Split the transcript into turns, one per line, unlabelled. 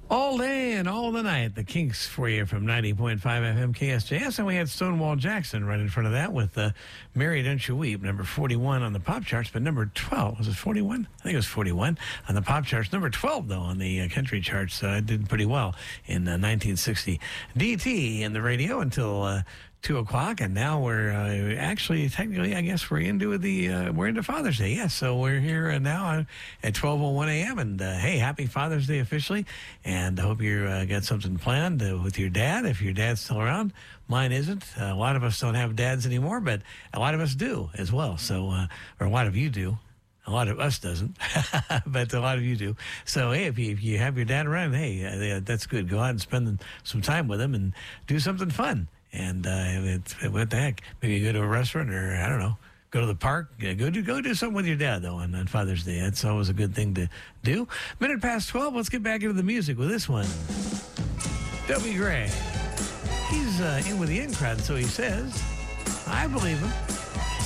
All day and all the night, the Kinks for you from 90.5 FM KSJS. And we had Stonewall Jackson right in front of that with Mary Don't You Weep, number 41 on the pop charts, but number 12. Was it 41? I think it was 41 on the pop charts. Number 12, though, on the country charts. It did pretty well in 1960. DT in the radio until 2 o'clock, and now we're actually, technically, I guess we're into Father's Day. Yes, so we're here now at 12:01 a.m. And hey, happy Father's Day officially, and I hope you got something planned with your dad, if your dad's still around. Mine isn't. A lot of us don't have dads anymore, but a lot of us do as well. So, or a lot of you do. A lot of us doesn't, but a lot of you do. So, hey, if you have your dad around, hey, that's good. Go out and spend some time with him and do something fun. And what the heck? Maybe go to a restaurant, or I don't know, go to the park. Go do something with your dad though on Father's Day. That's always a good thing to do. 12:minutes. Let's get back into the music with this one. W. Gray. He's in with the in crowd, so he says. I believe him.